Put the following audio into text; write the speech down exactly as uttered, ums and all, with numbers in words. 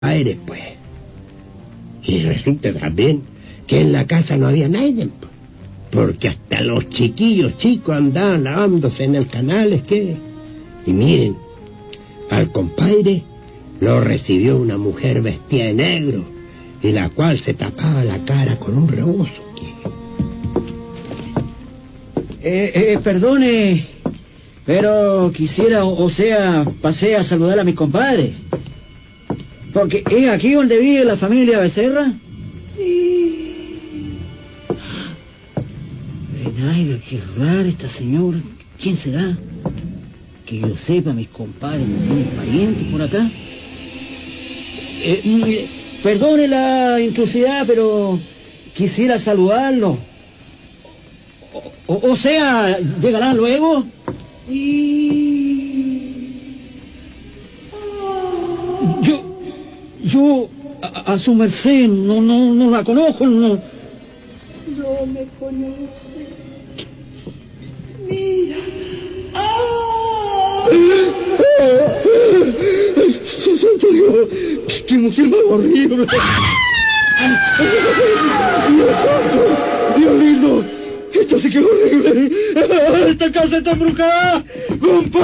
aire, pues. Y resulta también que en la casa no había nadie, pues, porque hasta los chiquillos chicos andaban lavándose en el canal, es que... Y miren, al compadre lo recibió una mujer vestida de negro, y la cual se tapaba la cara con un rebozo. Eh, eh, perdone, pero quisiera, o sea, pasé a saludar a mis compadres. Porque es aquí donde vive la familia Becerra. Sí. Ay, qué rara esta señora. ¿Quién será? Que yo sepa, mis compadres no tienen parientes por acá. Eh, mire, perdone la intrusidad, pero quisiera saludarlo. O, o, o sea, ¿llegarán luego? Sí. Oh. Yo, yo, a, a su merced, no, no, no la conozco, no. No me conoce. Mira. ¡Oh! ¡Santo Dios! ¡Qué, qué mujer más horrible! ¡Dios santo! ¡Dios lindo! ¡Esto sí que es horrible! ¡Esta casa está embrujada!